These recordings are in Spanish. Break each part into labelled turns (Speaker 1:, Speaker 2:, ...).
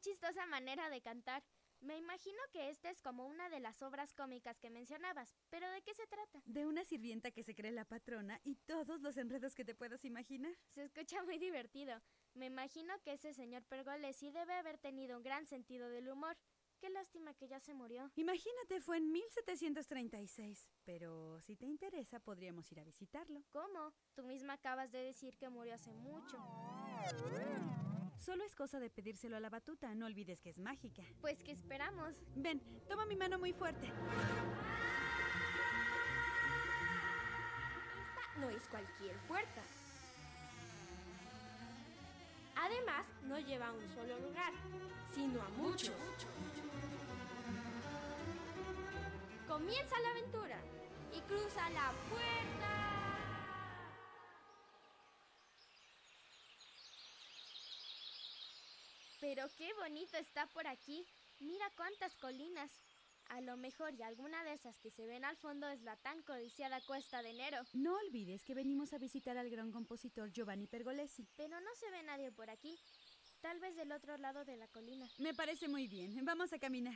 Speaker 1: chistosa manera de cantar. Me imagino que esta es como una de las obras cómicas que mencionabas. ¿Pero de qué se trata?
Speaker 2: De una sirvienta que se cree la patrona y todos los enredos que te puedas imaginar.
Speaker 1: Se escucha muy divertido. Me imagino que ese señor Pergolesi debe haber tenido un gran sentido del humor. Qué lástima que ya se murió.
Speaker 2: Imagínate, fue en 1736. Pero si te interesa, podríamos ir a visitarlo.
Speaker 1: ¿Cómo? Tú misma acabas de decir que murió hace mucho.
Speaker 2: Solo es cosa de pedírselo a la batuta, no olvides que es mágica.
Speaker 1: Pues, ¿qué esperamos?
Speaker 2: Ven, toma mi mano muy fuerte.
Speaker 3: Esta no es cualquier puerta. Además, no lleva a un solo lugar, sino a muchos. Comienza la aventura y cruza la puerta.
Speaker 1: Pero qué bonito está por aquí. Mira cuántas colinas. A lo mejor y alguna de esas que se ven al fondo es la tan codiciada Cuesta de Enero.
Speaker 2: No olvides que venimos a visitar al gran compositor Giovanni Pergolesi.
Speaker 1: Pero no se ve nadie por aquí. Tal vez del otro lado de la colina.
Speaker 2: Me parece muy bien. Vamos a caminar.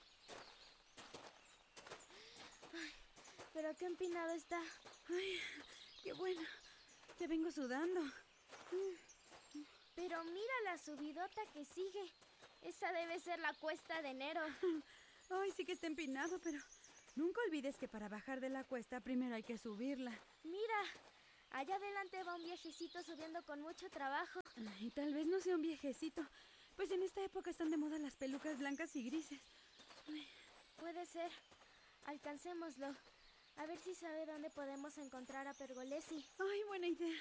Speaker 1: Ay, pero qué empinado está.
Speaker 2: Ay, qué bueno. Te vengo sudando.
Speaker 1: Pero mira la subidota que sigue. Esa debe ser la Cuesta de Enero.
Speaker 2: Ay, sí que está empinado, pero nunca olvides que para bajar de la cuesta primero hay que subirla.
Speaker 1: Mira, allá adelante va un viejecito subiendo con mucho trabajo.
Speaker 2: Ay, tal vez no sea un viejecito, pues en esta época están de moda las pelucas blancas y grises. Ay.
Speaker 1: Puede ser. Alcancémoslo. A ver si sabe dónde podemos encontrar a Pergolesi.
Speaker 2: Ay, buena idea.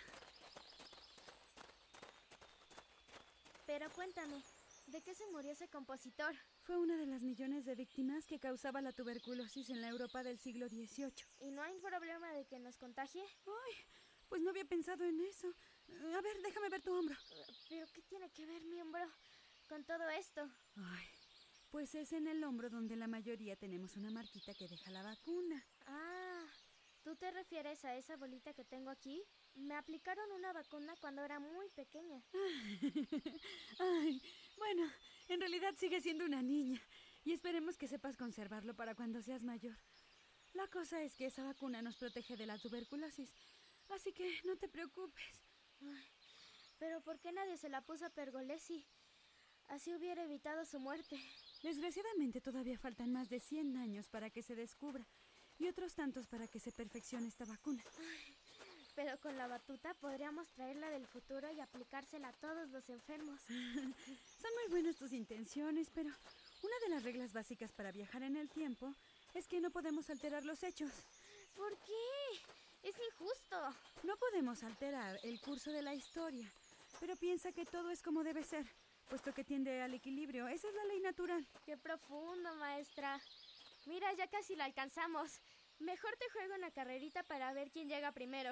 Speaker 1: Pero cuéntame, ¿de qué se murió ese compositor?
Speaker 2: Fue una de las millones de víctimas que causaba la tuberculosis en la Europa del siglo XVIII.
Speaker 1: ¿Y no hay problema de que nos contagie?
Speaker 2: Ay, pues no había pensado en eso. A ver, déjame ver tu hombro.
Speaker 1: ¿Pero qué tiene que ver mi hombro con todo esto?
Speaker 2: Ay, pues es en el hombro donde la mayoría tenemos una marquita que deja la vacuna.
Speaker 1: Ah, ¿tú te refieres a esa bolita que tengo aquí? Me aplicaron una vacuna cuando era muy pequeña.
Speaker 2: Ay, bueno, en realidad sigue siendo una niña. Y esperemos que sepas conservarlo para cuando seas mayor. La cosa es que esa vacuna nos protege de la tuberculosis. Así que no te preocupes.
Speaker 1: Ay, pero ¿por qué nadie se la puso a Pergolesi? Así hubiera evitado su muerte.
Speaker 2: Desgraciadamente todavía faltan más de 100 años para que se descubra. Y otros tantos para que se perfeccione esta vacuna.
Speaker 1: Ay, pero con la batuta podríamos traerla del futuro y aplicársela a todos los enfermos.
Speaker 2: Son muy buenas tus intenciones, pero una de las reglas básicas para viajar en el tiempo es que no podemos alterar los hechos.
Speaker 1: ¿Por qué? Es injusto.
Speaker 2: No podemos alterar el curso de la historia, pero piensa que todo es como debe ser, puesto que tiende al equilibrio. Esa es la ley natural.
Speaker 1: Qué profundo, maestra. Mira, ya casi la alcanzamos. Mejor te juego una carrerita para ver quién llega primero.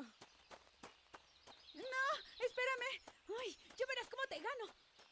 Speaker 2: ¡No! ¡Espérame! ¡Ay! ¡Ya verás cómo te gano!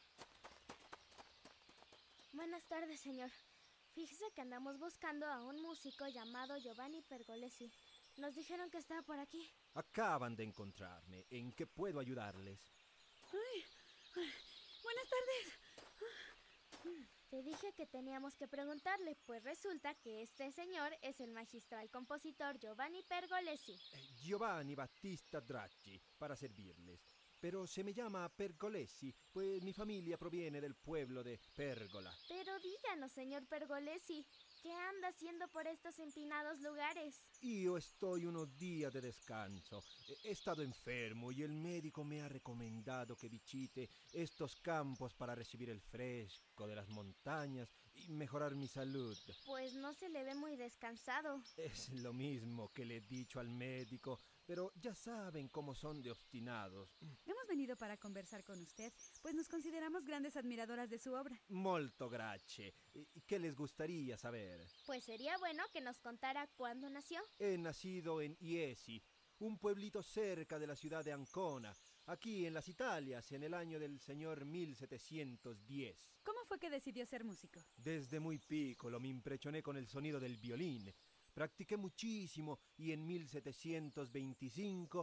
Speaker 1: Buenas tardes, señor. Fíjese que andamos buscando a un músico llamado Giovanni Pergolesi. Nos dijeron que estaba por aquí.
Speaker 4: Acaban de encontrarme. ¿En qué puedo ayudarles?
Speaker 2: ¡Ay! ¡Buenas tardes!
Speaker 1: Te dije que teníamos que preguntarle, pues resulta que este señor es el magistral compositor Giovanni Pergolesi.
Speaker 4: Giovanni Battista Draghi, para servirles. Pero se me llama Pergolesi, pues mi familia proviene del pueblo de Pérgola.
Speaker 1: Pero díganos, señor Pergolesi, ¿qué anda haciendo por estos empinados lugares?
Speaker 4: Yo estoy unos días de descanso. He estado enfermo y el médico me ha recomendado que visite estos campos para recibir el fresco de las montañas y mejorar mi salud.
Speaker 1: Pues no se le ve muy descansado.
Speaker 4: Es lo mismo que le he dicho al médico, pero ya saben cómo son de obstinados.
Speaker 2: Hemos venido para conversar con usted, pues nos consideramos grandes admiradoras de su obra.
Speaker 4: Molto grazie. ¿Qué les gustaría saber?
Speaker 1: Pues sería bueno que nos contara cuándo nació.
Speaker 4: He nacido en Iesi, un pueblito cerca de la ciudad de Ancona, aquí en las Italias, en el año del señor 1710.
Speaker 2: ¿Cómo fue que decidió ser músico?
Speaker 4: Desde muy piccolo me impresioné con el sonido del violín. Practiqué muchísimo y en 1725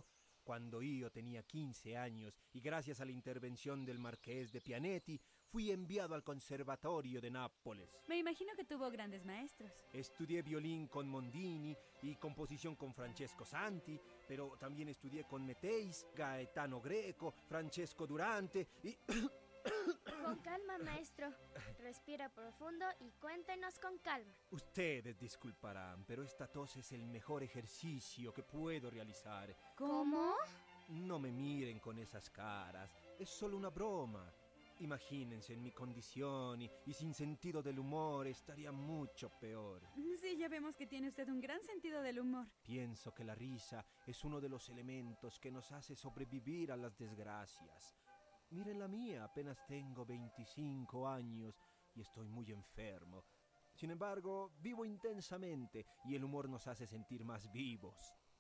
Speaker 4: Quando io tenía 15 años y gracias a la intervención del marqués de Pianetti, fui enviado al Conservatorio de Nápoles.
Speaker 2: Me imagino que tuvo grandes maestros.
Speaker 4: Estudié violín con Mondini y composición con Francesco Santi, pero también estudié con Meteis, Gaetano Greco, Francesco Durante y...
Speaker 1: Con calma, maestro. Respira profundo y cuéntenos con calma.
Speaker 4: Ustedes disculparán, pero esta tos es el mejor ejercicio que puedo realizar.
Speaker 1: ¿Cómo?
Speaker 4: No me miren con esas caras, es solo una broma. Imagínense en mi condición y sin sentido del humor estaría mucho peor.
Speaker 2: Sí, ya vemos que tiene usted un gran sentido del humor.
Speaker 4: Pienso que la risa es uno de los elementos que nos hace sobrevivir a las desgracias. Miren la mía, apenas tengo 25 años y estoy muy enfermo. Sin embargo, vivo intensamente y el humor nos hace sentir más vivos.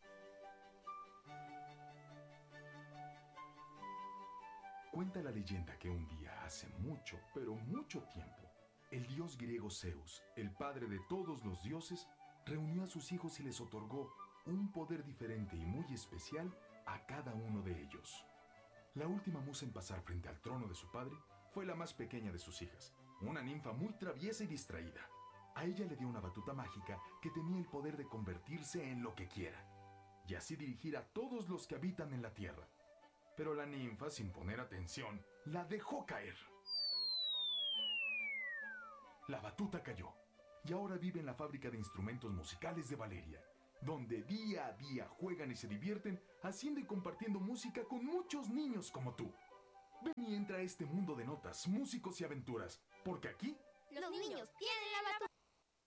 Speaker 5: Cuenta la leyenda que un día, hace mucho, pero mucho tiempo, el dios griego Zeus, el padre de todos los dioses, reunió a sus hijos y les otorgó un poder diferente y muy especial a cada uno de ellos. La última musa en pasar frente al trono de su padre fue la más pequeña de sus hijas, una ninfa muy traviesa y distraída. A ella le dio una batuta mágica que tenía el poder de convertirse en lo que quiera, y así dirigir a todos los que habitan en la tierra. Pero la ninfa, sin poner atención, la dejó caer. La batuta cayó, y ahora vive en la fábrica de instrumentos musicales de Valeria, donde día a día juegan y se divierten haciendo y compartiendo música con muchos niños como tú. Ven y entra a este mundo de notas, músicos y aventuras, porque aquí
Speaker 3: Los niños tienen la batuta.